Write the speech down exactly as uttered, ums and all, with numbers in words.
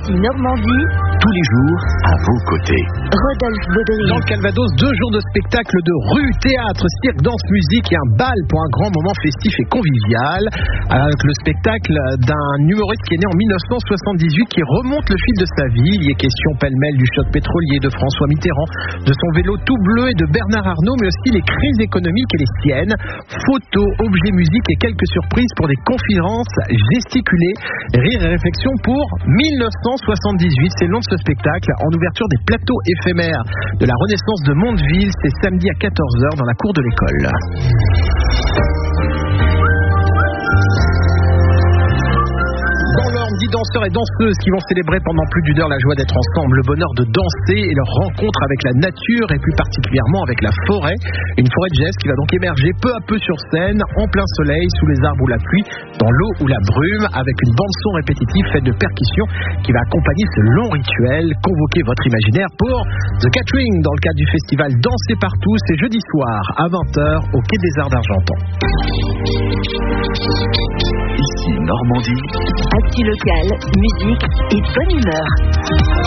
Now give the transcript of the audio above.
Ici Normandie. Tous les jours, à vos côtés. Rodolphe Baudry. Dans le Calvados, deux jours de spectacle de rue, théâtre, cirque, danse, musique et un bal pour un grand moment festif et convivial. Avec le spectacle d'un humoriste qui est né en dix-neuf cent soixante-dix-huit, qui remonte le fil de sa vie. Il y est question pêle-mêle du choc pétrolier, de François Mitterrand, de son vélo tout bleu et de Bernard Arnault, mais aussi les crises économiques et les siennes. Photos, objets, musique et quelques surprises pour des conférences gesticulées. Rire et réflexion pour dix-neuf cent soixante-dix-huit. C'est le nom de ce spectacle en ouverture des plateaux éphémères de la Renaissance de Mondeville. C'est samedi à quatorze heures dans la cour de l'école. dix danseurs et danseuses qui vont célébrer pendant plus d'une heure la joie d'être ensemble, le bonheur de danser et leur rencontre avec la nature et plus particulièrement avec la forêt. Une forêt de gestes qui va donc émerger peu à peu sur scène, en plein soleil, sous les arbres ou la pluie, dans l'eau ou la brume, avec une bande-son répétitive faite de percussions qui va accompagner ce long rituel. Convoquez votre imaginaire pour The Catering dans le cadre du festival Danser Partout. C'est jeudi soir à vingt heures au Quai des Arts d'Argentan. Ici Normandie. Actu locale, musique et bonne humeur.